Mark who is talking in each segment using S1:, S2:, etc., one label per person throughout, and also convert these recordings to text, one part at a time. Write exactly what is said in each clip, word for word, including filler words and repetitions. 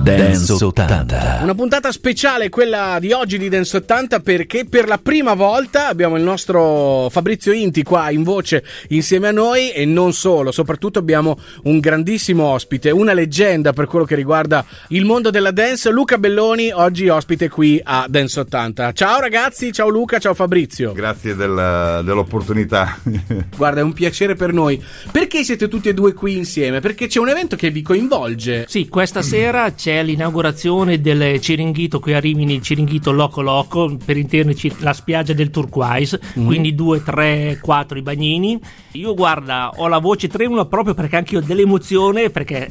S1: Dance ottanta.
S2: Una puntata speciale, quella di oggi di Dance ottanta, perché per la prima volta abbiamo il nostro Fabrizio Inti qua in voce insieme a noi, e non solo, soprattutto abbiamo un grandissimo ospite, una leggenda per quello che riguarda il mondo della dance, Luca Belloni, oggi ospite qui a Dance ottanta. Ciao ragazzi, ciao Luca, ciao Fabrizio.
S3: Grazie del, dell'opportunità.
S2: Guarda, è un piacere per noi. Perché siete tutti e due qui insieme? Perché c'è un evento che vi coinvolge.
S4: Sì, questa sera c'è l'inaugurazione del Ciringhito qui a Rimini, il Ciringhito Loco Loco, per intenderci la spiaggia del turquoise, mm. quindi due, tre, quattro i bagnini. Io guarda, ho la voce tremula proprio perché anche io ho dell'emozione, perché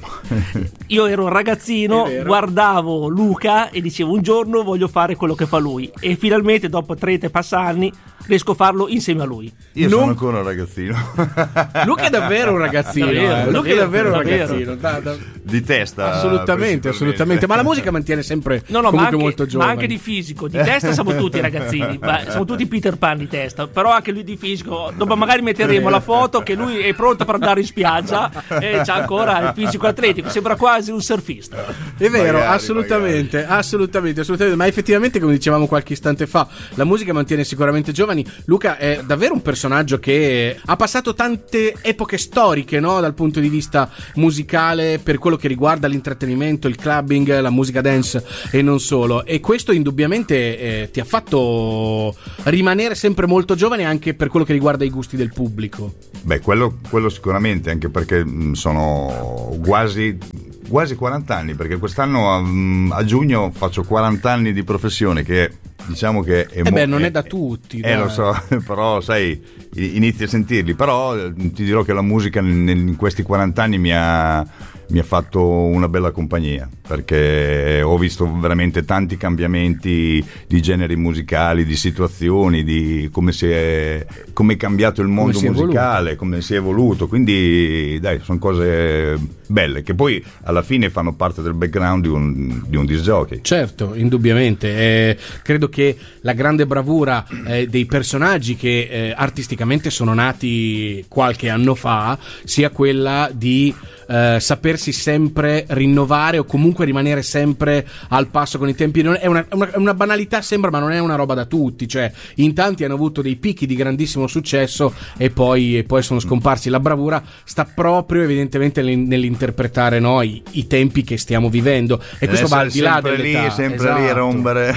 S4: io ero un ragazzino, guardavo Luca e dicevo un giorno voglio fare quello che fa lui, e finalmente dopo trenta e passa anni riesco a farlo insieme a lui.
S3: Io
S2: non...
S3: sono ancora un ragazzino.
S2: Luca è davvero un ragazzino.
S4: Davvero,
S2: eh. Luca
S4: davvero,
S2: è davvero un
S4: davvero.
S2: ragazzino. Da, da...
S3: Di testa.
S2: Assolutamente, assolutamente. Ma la musica mantiene sempre
S4: no, no,
S2: comunque
S4: ma anche,
S2: molto giovane.
S4: ma anche di fisico, di testa siamo tutti ragazzini, ma siamo tutti Peter Pan di testa, però anche lui di fisico. Dopo magari metteremo la foto che lui è pronto per andare in spiaggia e c'ha ancora il fisico atletico, sembra quasi un surfista.
S2: È vero,
S3: magari,
S2: assolutamente,
S3: magari.
S2: assolutamente, assolutamente. Ma effettivamente, come dicevamo qualche istante fa, la musica mantiene sicuramente giovani. Luca è davvero un personaggio che ha passato tante epoche storiche, no? Dal punto di vista musicale, per quello che riguarda l'intrattenimento, il clubbing, la musica dance e non solo. E questo indubbiamente eh, ti ha fatto rimanere sempre molto giovane, anche per quello che riguarda i gusti del pubblico.
S3: Beh, quello, quello sicuramente, anche perché mh, sono quasi quasi quaranta anni, perché quest'anno a, a giugno faccio quaranta anni di professione, che diciamo che è
S2: eh beh,
S3: mo-
S2: non è,
S3: è
S2: da tutti.
S3: Eh,
S2: dai.
S3: lo so, però sai, inizi a sentirli. Però ti dirò che la musica in questi quaranta anni mi ha mi ha fatto una bella compagnia, perché ho visto veramente tanti cambiamenti di generi musicali, di situazioni, di come si è come è cambiato il mondo
S2: come
S3: musicale, come si è evoluto. Quindi dai, sono cose belle che poi alla fine fanno parte del background di un, di un disc jockey.
S2: Certo, indubbiamente. Eh, credo che la grande bravura eh, dei personaggi che eh, artisticamente sono nati qualche anno fa sia quella di eh, sapersi sempre rinnovare o comunque rimanere sempre al passo con i tempi. Non è una, una, una banalità, sembra, ma non è una roba da tutti. Cioè, in tanti hanno avuto dei picchi di grandissimo successo e poi, e poi sono scomparsi. La bravura sta proprio evidentemente nell'interpretare, no, i, i tempi che stiamo vivendo, e questo va al di là dell'età.
S3: Lì, sempre
S2: esatto.
S3: lì a rompere.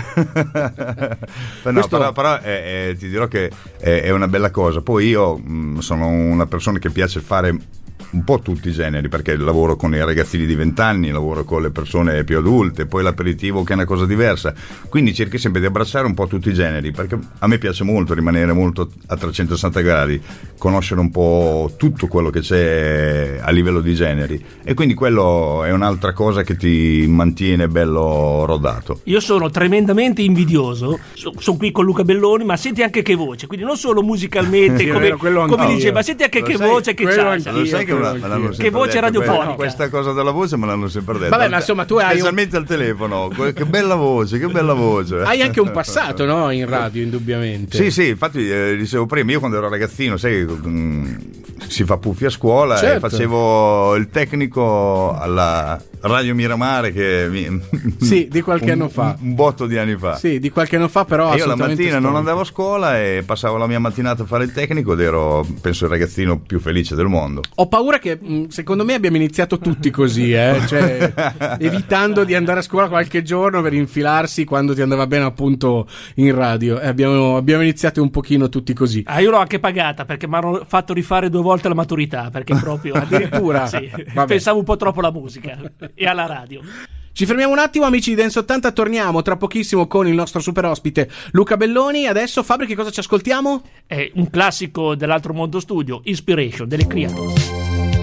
S3: no,
S2: questo...
S3: però, però eh, eh, ti dirò che è, è una bella cosa. Poi io mh, sono una persona che piace fare un po' tutti i generi, perché lavoro con i ragazzini di venti anni, lavoro con le persone più adulte, poi l'aperitivo che è una cosa diversa, quindi cerchi sempre di abbracciare un po' tutti i generi, perché a me piace molto rimanere molto a trecentosessanta gradi, conoscere un po' tutto quello che c'è a livello di generi, e quindi quello è un'altra cosa che ti mantiene bello rodato.
S4: Io sono tremendamente invidioso, so, sono qui con Luca Belloni, ma senti anche che voce, quindi non solo musicalmente
S2: sì,
S4: come,
S2: vero,
S4: come dice, ma senti anche
S3: lo
S4: che
S3: sai,
S4: voce che c'ha.
S3: Lo sai che me l'hanno
S4: che voce
S3: detto,
S4: radiofonica.
S3: questa cosa della voce me l'hanno sempre detto.
S2: Vabbè, ma insomma tu hai
S3: specialmente un... al telefono, che bella voce, che bella voce.
S2: Hai anche un passato, no, in radio, indubbiamente.
S3: Sì, sì, infatti eh, dicevo prima, io quando ero ragazzino, sai, mh, si fa puffi a scuola, certo. E facevo il tecnico alla Radio Miramare, che mi...
S2: sì, di qualche
S3: un,
S2: anno fa,
S3: un botto di anni fa.
S2: Sì, di qualche anno fa, però
S3: e io la mattina
S2: storico.
S3: Non andavo a scuola e passavo la mia mattinata a fare il tecnico, ed ero, penso, il ragazzino più felice del mondo.
S2: Ho paura che, secondo me, abbiamo iniziato tutti così, eh? Cioè, evitando di andare a scuola qualche giorno per infilarsi quando ti andava bene appunto in radio. Eh, abbiamo, abbiamo iniziato un pochino tutti così.
S4: Ah, io l'ho anche pagata, perché mi hanno fatto rifare due volte la maturità, perché proprio
S2: addirittura
S4: sì, pensavo un po' troppo alla musica e alla radio.
S2: Ci fermiamo un attimo, amici di Dance ottanta, torniamo tra pochissimo con il nostro super ospite Luca Belloni. Adesso, Fabri, che cosa ci ascoltiamo?
S4: È un classico dell'Altro Mondo Studio, Inspiration delle Creators.